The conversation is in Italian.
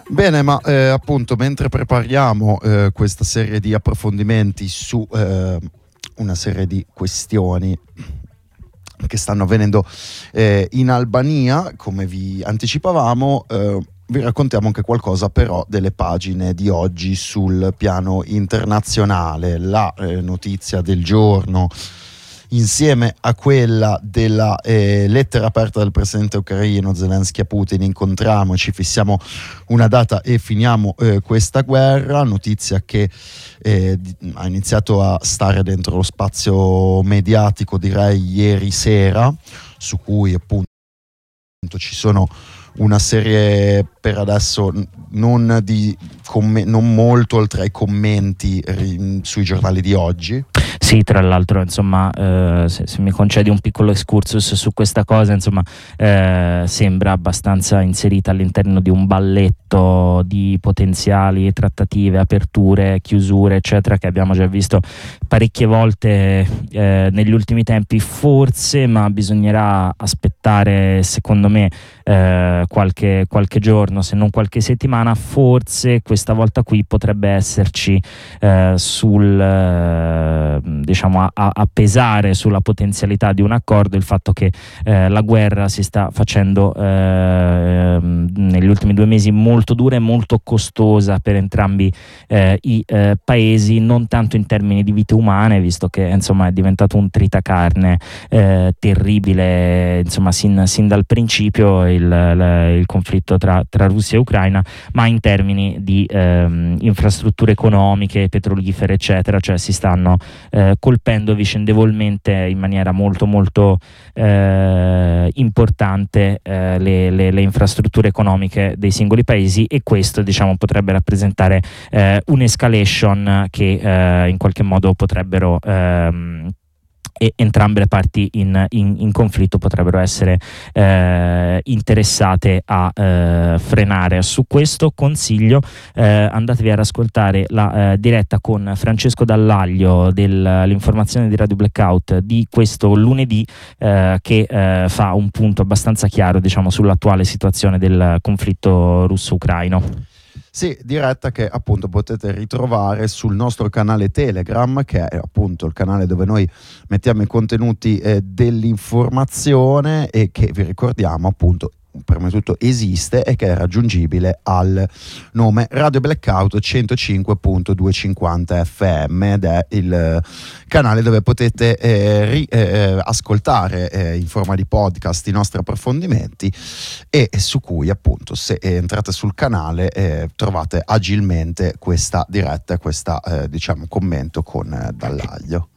Bene, ma appunto mentre prepariamo questa serie di approfondimenti su una serie di questioni che stanno avvenendo in Albania, come vi anticipavamo, vi raccontiamo anche qualcosa però delle pagine di oggi sul piano internazionale. La notizia del giorno, insieme a quella della lettera aperta del presidente ucraino Zelensky a Putin: incontriamoci, fissiamo una data e finiamo questa guerra. Notizia che ha iniziato a stare dentro lo spazio mediatico, direi ieri sera, su cui appunto ci sono una serie, per adesso non molto oltre ai commenti sui giornali di oggi. Sì, tra l'altro, insomma, se mi concedi un piccolo excursus su questa cosa, insomma, sembra abbastanza inserita all'interno di un balletto di potenziali trattative, aperture, chiusure, eccetera, che abbiamo già visto parecchie volte negli ultimi tempi, forse, ma bisognerà aspettare, secondo me, qualche giorno, se non qualche settimana. Forse questa volta qui potrebbe esserci diciamo a pesare sulla potenzialità di un accordo il fatto che la guerra si sta facendo negli ultimi 2 mesi molto dura e molto costosa per entrambi i paesi, non tanto in termini di vite umane, visto che insomma è diventato un tritacarne terribile, insomma sin dal principio il conflitto tra Russia e Ucraina, ma in termini di infrastrutture economiche, petrolifere, eccetera, cioè si stanno colpendo vicendevolmente in maniera molto molto importante le infrastrutture economiche dei singoli paesi, e questo, diciamo, potrebbe rappresentare un'escalation che in qualche modo potrebbero e entrambe le parti in conflitto potrebbero essere interessate a frenare. Su questo consiglio andatevi ad ascoltare la diretta con Francesco Dallaglio dell'informazione di Radio Blackout di questo lunedì, che fa un punto abbastanza chiaro, diciamo, sull'attuale situazione del conflitto russo-ucraino. Sì, diretta che appunto potete ritrovare sul nostro canale Telegram, che è appunto il canale dove noi mettiamo i contenuti dell'informazione, e che vi ricordiamo appunto prima di tutto esiste e che è raggiungibile al nome Radio Blackout 105.250 FM, ed è il canale dove potete ascoltare in forma di podcast i nostri approfondimenti, e su cui appunto, se entrate sul canale, trovate agilmente questa diretta e questa diciamo commento con Dallaglio.